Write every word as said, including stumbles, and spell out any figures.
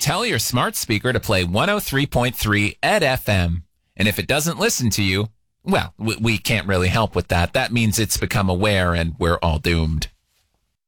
tell your smart speaker to play one oh three point three Ed F M. And if it doesn't listen to you, well, we, we can't really help with that. That means it's become aware and we're all doomed.